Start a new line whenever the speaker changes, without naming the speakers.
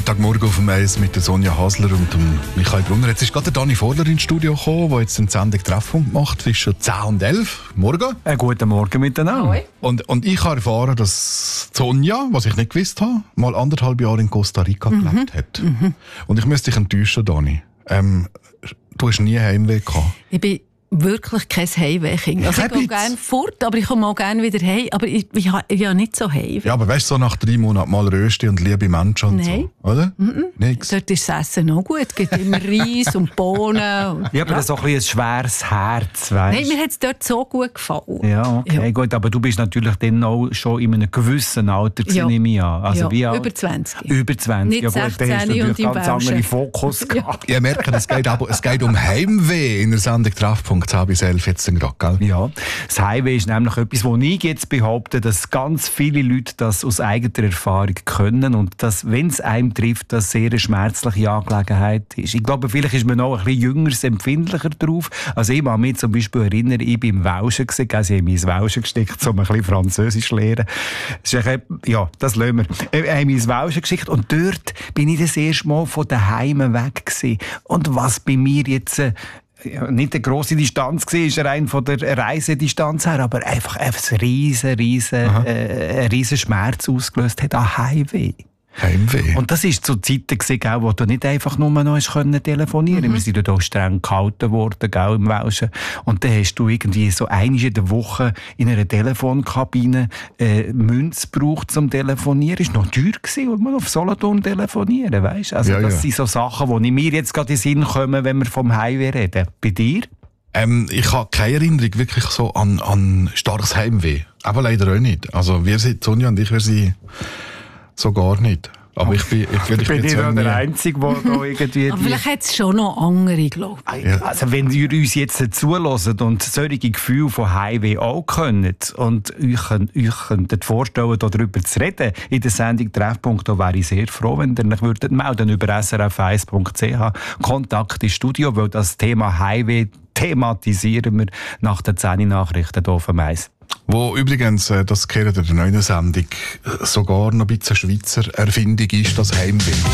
Montagmorgen auf dem Eis mit der Sonja Hasler und dem Michael Brunner. Jetzt ist gerade der Dani Vorler ins Studio gekommen, der jetzt eine Sendung Treffpunkt macht. Es ist schon 10 und 11. Morgen.
Guten Morgen miteinander.
Und ich habe erfahren, dass Sonja, was ich nicht gewusst habe, mal 1,5 Jahre in Costa Rica gelebt hat. Und ich müsste dich enttäuschen, Dani. Du hast nie Heimweh gehabt.
Ich bin wirklich kein Heimweh-Kind. Also ich gehe gerne fort, aber ich komme auch gerne wieder heim. Aber ich habe nicht so Heimweh.
Ja, aber weißt du, so nach 3 Monaten mal Rösti und liebe Menschen und so, oder? Nix.
Dort ist das Essen auch gut. Es gibt immer Reis und Bohnen.
Ja, aber das ist auch ein schweres Herz, weißt du?
Nein, mir hat es dort so gut gefallen.
Ja, okay, gut. Aber du bist natürlich dann auch schon in einem gewissen Alter, nehme ich an. Also wie
über 20.
Über 20.
Nicht
ja, gut,
16
dann hast du natürlich
und im
ganz anderen Fokus gehabt.
Ihr merkt, es geht um Heimweh in der Sendung Treffpunkt 10 bis 11 jetzt gerade, gell?
Ja, das Heimweh ist nämlich etwas, wo ich jetzt behaupte, dass ganz viele Leute das aus eigener Erfahrung können und dass, wenn es einem trifft, das sehr eine schmerzliche Angelegenheit ist. Ich glaube, vielleicht ist man auch ein bisschen jünger, empfindlicher drauf. Also ich kann mich zum Beispiel erinnern, ich war im Welschen, also ich habe mich ins Welschen gesteckt, um ein bisschen Französisch zu lernen. Ja, das lassen wir. Ich habe mich ins Welschen geschickt und dort bin ich das erste Mal von daheim weg gewesen. Und was bei mir jetzt nicht eine grosse Distanz war, ist rein von der Reisedistanz her, aber einfach ein riesen Schmerz ausgelöst hat an Heimweh.
Heimweh.
Und das war zu Zeiten, wo du nicht einfach nur noch telefonieren konntest. Wir sind dort auch streng gehalten worden, im Welschen. Und dann hast du irgendwie so einmal in der Woche in einer Telefonkabine Münze gebraucht zum Telefonieren. Es war noch teuer gewesen, und man auf Solothurn telefonieren, weißt? Also das sind so Sachen, die mir jetzt gerade in den Sinn kommen, wenn wir vom Heimweh reden. Bei dir?
Ich habe keine Erinnerung wirklich so an starkes Heimweh. Aber leider auch nicht. Also Sonja und ich, wir sind so gar nicht. Aber ich bin
ja der Einzige, der da irgendwie...
Aber vielleicht hat es schon noch andere, glaube ich.
Ja. Also wenn ihr uns jetzt zuhört und solche Gefühle von Heimweh auch könnt und euch könntet vorstellen, darüber zu reden in der Sendung Treffpunkt, da wäre ich sehr froh, wenn ihr euch melden würdet über srf1.ch Kontakt ins Studio, weil das Thema Heimweh thematisieren wir nach den 10 Nachrichten hier auf dem Eis.
Wo übrigens, das gehört in der neuen Sendung, sogar noch ein bisschen Schweizer Erfindung ist, das Heimweh.